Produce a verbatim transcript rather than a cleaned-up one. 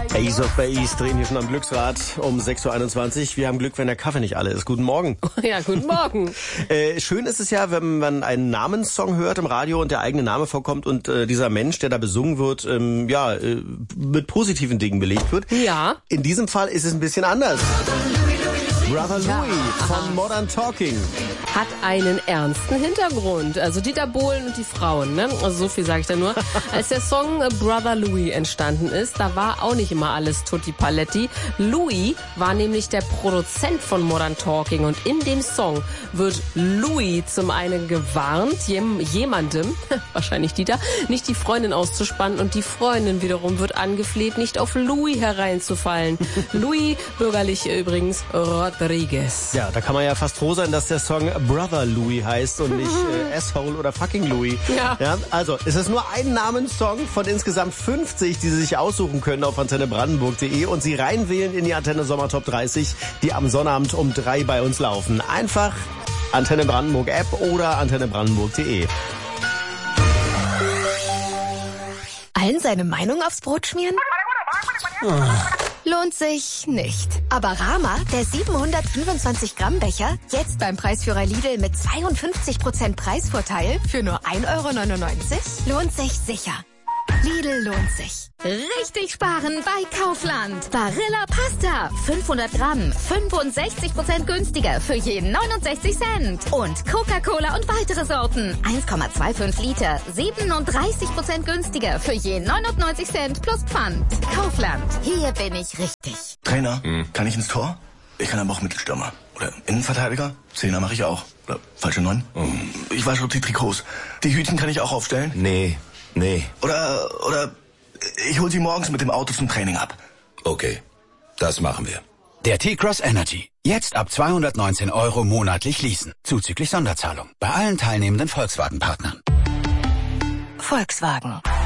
Ace of Base drehen hier schon am Glücksrad um sechs Uhr einundzwanzig. Wir haben Glück, wenn der Kaffee nicht alle ist. Guten Morgen. Ja, guten Morgen. äh, schön ist es ja, wenn man einen Namenssong hört im Radio und der eigene Name vorkommt und äh, dieser Mensch, der da besungen wird, ähm, ja, äh, mit positiven Dingen belegt wird. Ja. In diesem Fall ist es ein bisschen anders. Brother Ja. Louis von Modern Talking. Hat einen ernsten Hintergrund. Also Dieter Bohlen und die Frauen, ne? Also so viel sage ich da nur. Als der Song Brother Louis entstanden ist, da war auch nicht immer alles tutti paletti. Louis war nämlich der Produzent von Modern Talking und in dem Song wird Louis zum einen gewarnt, jem, jemandem, wahrscheinlich Dieter, nicht die Freundin auszuspannen und die Freundin wiederum wird angefleht, nicht auf Louis hereinzufallen. Louis, bürgerlich übrigens, Rodriguez. Ja, da kann man ja fast froh sein, dass der Song Brother Louis heißt und nicht äh, Asshole oder Fucking Louis. Ja. Ja. Also, es ist nur ein Namenssong von insgesamt fünfzig, die Sie sich aussuchen können auf antenne brandenburg punkt de und Sie reinwählen in die Antenne Sommer Top dreißig, die am Sonnabend um drei bei uns laufen. Einfach Antenne Brandenburg App oder antenne brandenburg punkt de. Allen seine Meinung aufs Brot schmieren? Lohnt sich nicht. Aber Rama, der siebenhundertfünfundzwanzig Gramm Becher, jetzt beim Preisführer Lidl mit zweiundfünfzig Prozent Preisvorteil für nur ein Euro neunundneunzig, lohnt sich sicher. Lidl lohnt sich. Richtig sparen bei Kaufland. Barilla Pasta, fünfhundert Gramm, fünfundsechzig Prozent günstiger für jeden neunundsechzig Cent. Und Coca-Cola und weitere Sorten, eins Komma fünfundzwanzig Liter, siebenunddreißig Prozent günstiger für jeden neunundneunzig Cent plus Pfand. Kaufland, hier bin ich richtig. Trainer, hm. kann ich ins Tor? Ich kann aber auch Mittelstürmer. Oder Innenverteidiger? Zehner mache ich auch. Oder falsche Neun? Hm. Ich wasche die Trikots. Die Hütchen kann ich auch aufstellen? Nee, nee. Oder, oder ich hol sie morgens mit dem Auto zum Training ab. Okay, das machen wir. Der T-Cross Energy. Jetzt ab zweihundertneunzehn Euro monatlich leasen. Zuzüglich Sonderzahlung. Bei allen teilnehmenden Volkswagen-Partnern. Volkswagen.